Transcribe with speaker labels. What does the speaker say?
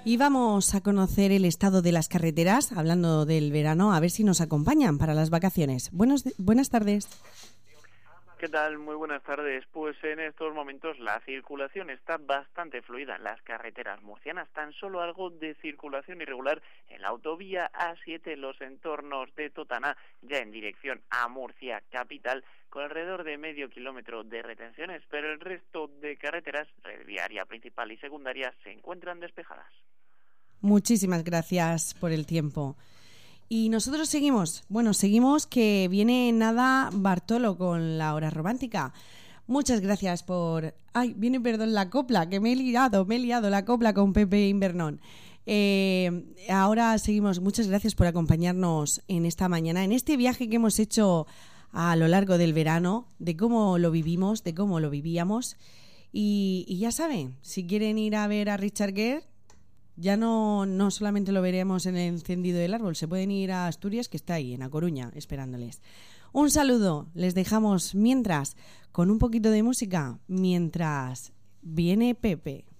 Speaker 1: Y vamos a conocer el estado de las carreteras, hablando del verano, a ver si nos acompañan para las vacaciones. Buenas tardes.
Speaker 2: ¿Qué tal? Muy buenas tardes. Pues en estos momentos la circulación está bastante fluida en las carreteras murcianas, tan solo algo de circulación irregular en la autovía A7 en los entornos de Totaná, ya en dirección a Murcia capital, con alrededor de medio kilómetro de retenciones, pero el resto de carreteras, red viaria principal y secundaria, se encuentran despejadas.
Speaker 1: Muchísimas gracias por el tiempo. Y nosotros seguimos que viene nada Bartolo con la hora romántica. Muchas gracias por... la copla, que me he liado la copla con Pepe Invernón. Ahora seguimos, muchas gracias por acompañarnos en esta mañana, en este viaje que hemos hecho a lo largo del verano, de cómo lo vivimos, de cómo lo vivíamos. Y ya saben, si quieren ir a ver a Richard Gere, ya no solamente lo veremos en el encendido del árbol, se pueden ir a Asturias, que está ahí, en A Coruña, esperándoles. Un saludo, les dejamos mientras, con un poquito de música, mientras viene Pepe.